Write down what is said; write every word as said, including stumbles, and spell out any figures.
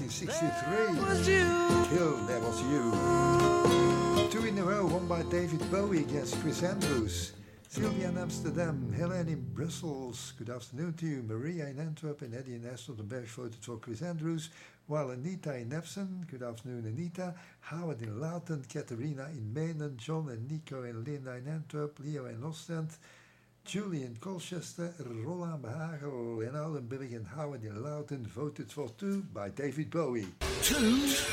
nineteen sixty-three. That was you. Kill, That Was You. Two in a row, one by David Bowie against Chris Andrews. Sylvia in Amsterdam, Helen in Brussels. Good afternoon to you. Maria in Antwerp and Eddie in Esseldenberg voted for Chris Andrews. While Anita in Epsom, good afternoon Anita. Howard in Loughton, Katerina in Menen, John and Nico and Linda in Antwerp, Leo in Ostend, Julie in Colchester, Roland Behagel in Oudenburg and Howard in Loughton voted for two by David Bowie. Two